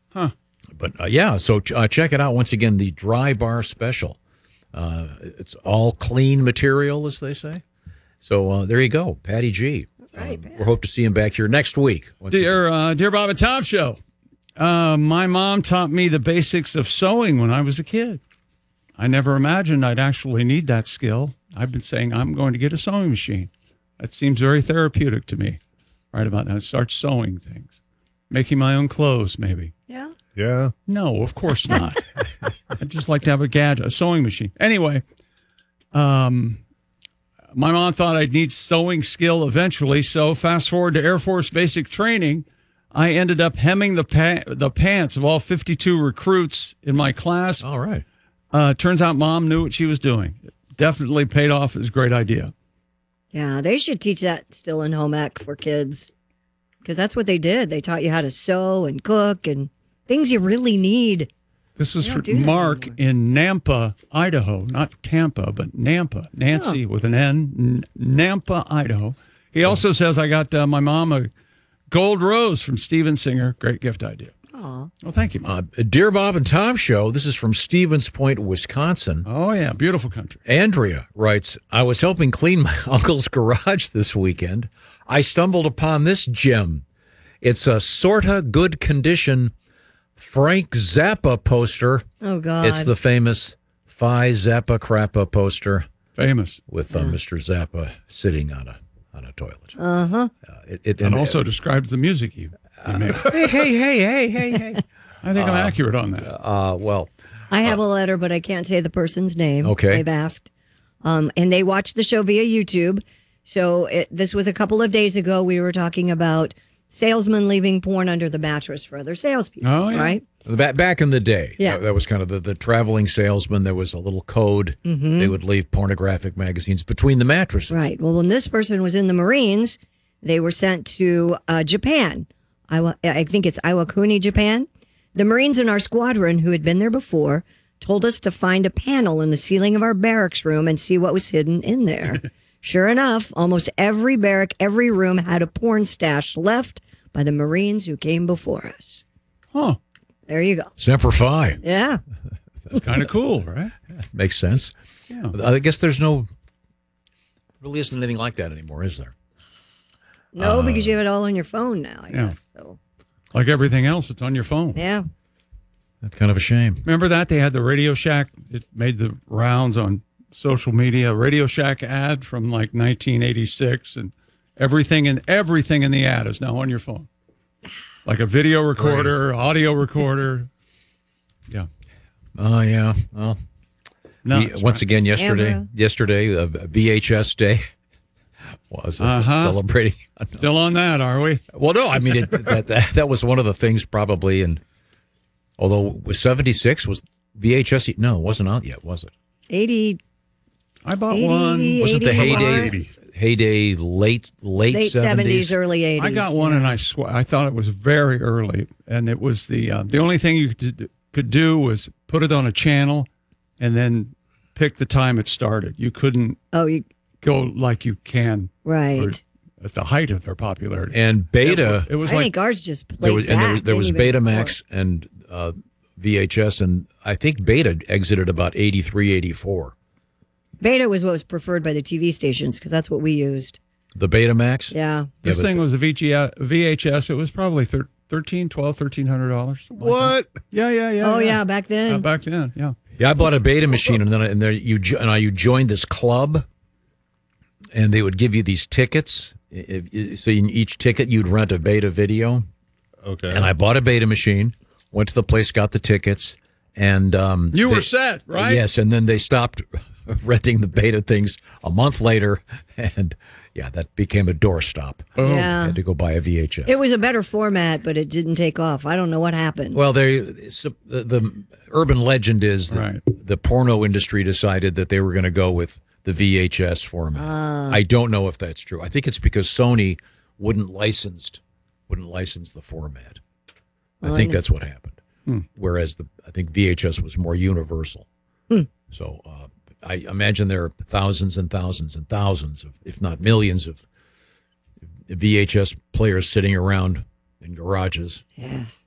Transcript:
Huh. But so check it out. Once again, the Dry Bar Special. It's all clean material, as they say. So there you go, Patty G. Right, we hope to see him back here next week. Dear Bob and Tom Show, my mom taught me the basics of sewing when I was a kid. I never imagined I'd actually need that skill. I've been saying I'm going to get a sewing machine. That seems very therapeutic to me right about now. Start sewing things, making my own clothes, maybe. Yeah. Yeah. No, of course not. I'd just like to have a sewing machine. Anyway, my mom thought I'd need sewing skill eventually. So fast forward to Air Force basic training, I ended up hemming the pants of all 52 recruits in my class. All right. Turns out Mom knew what she was doing. It definitely paid off. It was a great idea. Yeah, they should teach that still in home ec for kids because that's what they did. They taught you how to sew and cook and things you really need. This is for Mark in Nampa, Idaho. Not Tampa, but Nampa. Nancy with an N. Nampa, Idaho. He also says, I got my mom a gold rose from Steven Singer. Great gift idea. Aw. Well, thank you, Mom. Dear Bob and Tom Show, this is from Stevens Point, Wisconsin. Oh, yeah. Beautiful country. Andrea writes, I was helping clean my uncle's garage this weekend. I stumbled upon this gem. It's a sorta good condition Frank Zappa poster. Oh, God. It's the famous Phi Zappa Crappa poster. Famous. With Mr. Zappa sitting on a toilet. Uh-huh. And also describes the music he made. Hey. I think I'm accurate on that. Well, I have a letter, but I can't say the person's name. Okay. They've asked. And they watched the show via YouTube. So this was a couple of days ago. We were talking about salesmen leaving porn under the mattress for other salespeople. Oh, yeah. Right? Back in the day, Yeah. that was kind of the traveling salesman. There was a little code. Mm-hmm. They would leave pornographic magazines between the mattresses. Right. Well, when this person was in the Marines, they were sent to Japan. I think it's Iwakuni, Japan. The Marines in our squadron who had been there before told us to find a panel in the ceiling of our barracks room and see what was hidden in there. Sure enough, almost every barrack, every room had a porn stash left by the Marines who came before us. Huh. There you go. Semper Fi. Yeah. That's kind of cool, right? Makes sense. Yeah. I guess really isn't anything like that anymore, is there? No, because you have it all on your phone now, I Yeah. guess. So, Like everything else, it's on your phone. yeah. That's kind of a shame. Remember that? They had the Radio Shack. It made the rounds on social media. Radio Shack ad from like 1986, and everything in the ad is now on your phone. Like a video recorder, audio recorder. Yeah. Oh, yeah. Well, once again, yesterday, VHS Day was celebrating. Still on that, are we? Well, no, I mean, that was one of the things probably. And although 76 was VHS, no, it wasn't out yet, was it? 80. I bought one. Wasn't the heyday late 70s, early 80s? I got one, and I thought it was very early, and it was the only thing you could do was put it on a channel, and then pick the time it started. You couldn't go like you can right at the height of their popularity. And Beta, it was I like think ours just played there was Betamax and VHS, and I think Beta exited about 83, 84. Beta was what was preferred by the TV stations because that's what we used. The Betamax? Yeah. This thing was a VHS. It was probably $1,300. What? Yeah. Oh, yeah, back then. Back then, yeah. Yeah, I bought a Beta machine, and then you joined this club, and they would give you these tickets. So in each ticket, you'd rent a Beta video. Okay. And I bought a Beta machine, went to the place, got the tickets, and you were set, right? Yes, and then they stopped renting the Beta things a month later, and that became a doorstop. Yeah. I had to go buy a VHS. It was a better format, but it didn't take off. I don't know what happened. Well, the urban legend is that the porno industry decided that they were going to go with the VHS format. I don't know if that's true. I think it's because Sony wouldn't license the format. I think that's what happened. Whereas I think VHS was more universal. So I imagine there are thousands and thousands and thousands of, if not millions of VHS players sitting around in garages. Yeah.